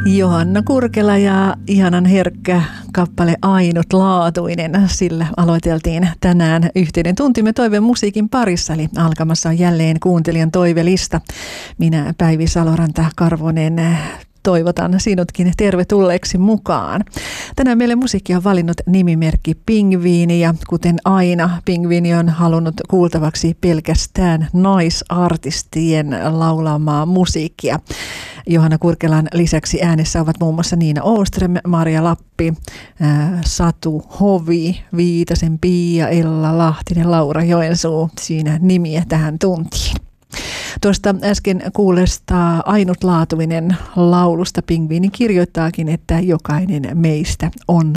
Johanna Kurkela ja ihanan herkkä kappale Ainutlaatuinen. Sillä aloiteltiin tänään yhteinen tuntimme toiveen musiikin parissa, eli alkamassa on jälleen kuuntelijan toivelista. Minä Päivi Saloranta-Karvonen toivotan sinutkin tervetulleeksi mukaan. Tänään meille musiikkia on valinnut nimimerkki Pingviini ja kuten aina Pingviini on halunnut kuultavaksi pelkästään naisartistien laulamaa musiikkia. Johanna Kurkelan lisäksi äänessä ovat muun muassa Niina Åström, Marja Lappi, Satu Hovi, Viitasen Pia, Ella Lahtinen, Laura Joensuu. Siinä nimiä tähän tuntiin. Tuosta äsken kuulesta Ainutlaatuinen laulusta Pingviini kirjoittaakin, että jokainen meistä on